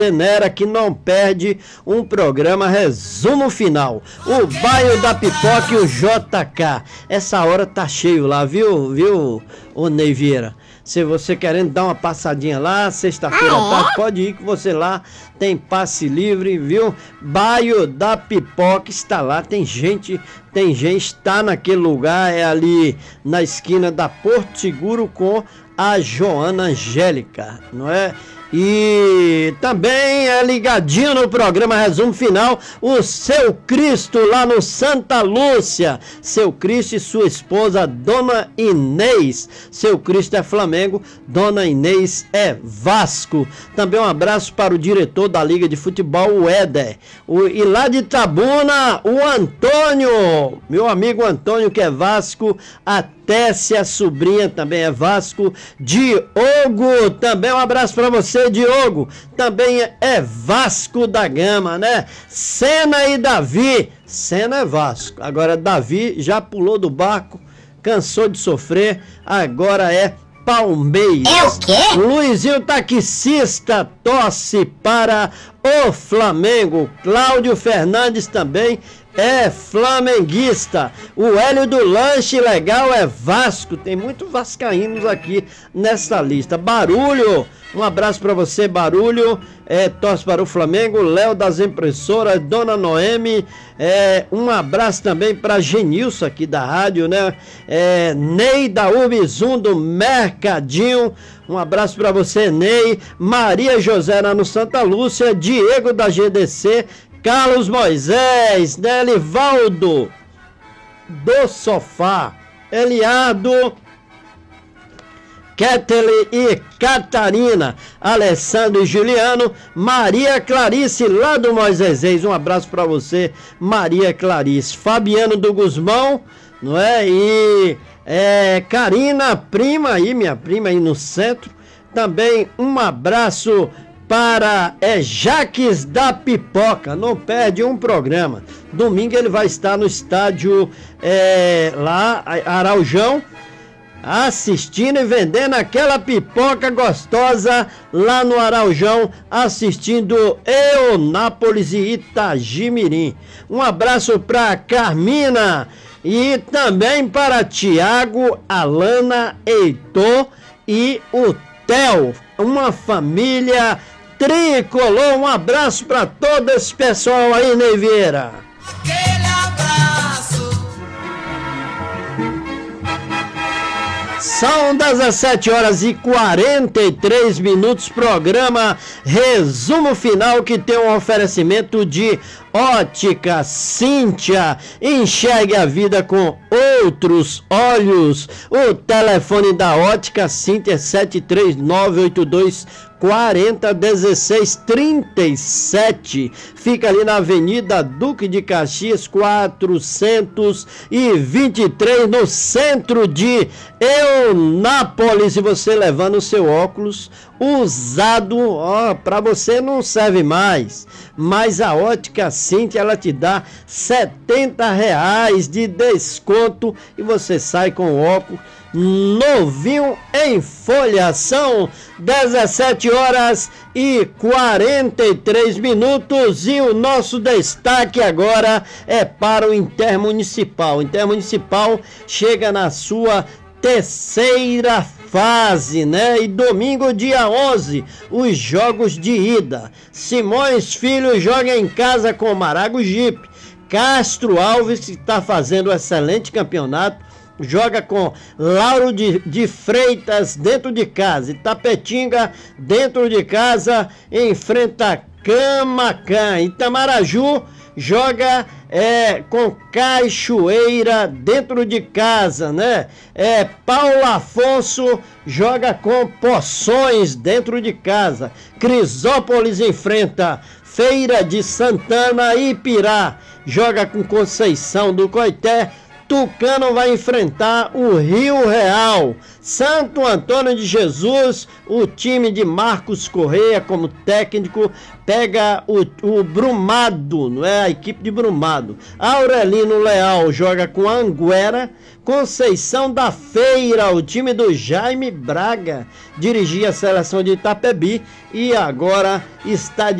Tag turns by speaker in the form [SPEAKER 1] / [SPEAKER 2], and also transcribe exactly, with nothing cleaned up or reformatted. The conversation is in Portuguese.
[SPEAKER 1] Nera, que não perde um programa Resumo Final. O Bairro da Pipoca e o J K. Essa hora tá cheio lá, viu, viu, ô Ney Vieira? Se você querendo dar uma passadinha lá, sexta-feira à tarde, pode ir que você lá tem passe livre, viu? Bairro da Pipoca está lá, tem gente, tem gente, está naquele lugar, é ali na esquina da Porto Seguro com a Joana Angélica, não é? E também é ligadinho no programa Resumo Final, o Seu Cristo lá no Santa Lúcia. Seu Cristo e sua esposa, Dona Inês. Seu Cristo é Flamengo, Dona Inês é Vasco. Também um abraço para o diretor da Liga de Futebol, o Éder. O, e lá de Tabuna, o Antônio, meu amigo Antônio, que é Vasco. A Tessia, sobrinha, também é Vasco. Diogo, também um abraço para você, Diogo, também é Vasco da Gama, né? Senna e Davi. Senna é Vasco, agora Davi já pulou do barco, cansou de sofrer, agora é Palmeiras.
[SPEAKER 2] É o quê?
[SPEAKER 1] Luizinho taxista torce para o Flamengo. Cláudio Fernandes também é flamenguista. O Hélio do Lanche Legal é Vasco. Tem muito vascaínos aqui nessa lista. Barulho, um abraço para você, Barulho, é, torce para o Flamengo. Léo das Impressoras, Dona Noemi, é, um abraço também para Genilson aqui da rádio, né? É, Ney da Ubizum do Mercadinho, um abraço para você, Ney. Maria José lá no Santa Lúcia, Diego da G D C, Carlos Moisés, Nelivaldo do Sofá, Eliardo, Ketele e Catarina, Alessandro e Juliano, Maria Clarice lá do Moisés, um abraço para você, Maria Clarice, Fabiano do Guzmão, não é? E é, Karina, prima aí, minha prima aí no centro, também um abraço para é, Jaques da Pipoca, não perde um programa. Domingo ele vai estar no estádio é, lá, Araujão, assistindo e vendendo aquela pipoca gostosa lá no Araujão, assistindo Eunápolis e Itagimirim. Um abraço para Carmina e também para Tiago, Alana, Heitor e o Theo, uma família tricolor. Um abraço para todo esse pessoal aí, Ney Vieira.
[SPEAKER 3] Aquele abraço.
[SPEAKER 1] São dezessete horas e quarenta e três minutos, programa Resumo Final, que tem um oferecimento de Ótica Cíntia. Enxergue a vida com outros olhos. O telefone da Ótica Cíntia é sete três nove oito dois quarenta dezesseis trinta e sete. Fica ali na Avenida Duque de Caxias quatrocentos e vinte e três, no centro de Eunápolis. E você levando o seu óculos usado, ó, para você não serve mais, mas a Ótica Cíntia, ela te dá setenta reais de desconto e você sai com o óculos novinho em folha. São dezessete horas e quarenta e três minutos e o nosso destaque agora é para o Intermunicipal. O Intermunicipal chega na sua terceira fase, né? E domingo, dia onze, os jogos de ida. Simões Filho joga em casa com Maragogipe. Castro Alves, que está fazendo um excelente campeonato, joga com Lauro de, de Freitas dentro de casa. Itapetinga dentro de casa enfrenta Camacan. Itamaraju joga é, com Cachoeira dentro de casa, né? É, Paulo Afonso joga com Poções dentro de casa. Crisópolis enfrenta Feira de Santana. e Ipirá joga com Conceição do Coité. Tucano vai enfrentar o Rio Real. Santo Antônio de Jesus, o time de Marcos Correia como técnico, pega o, o Brumado, não é? A equipe de Brumado. Aurelino Leal joga com a Anguera. Conceição da Feira, o time do Jaime Braga, dirigia a seleção de Itapebi e agora está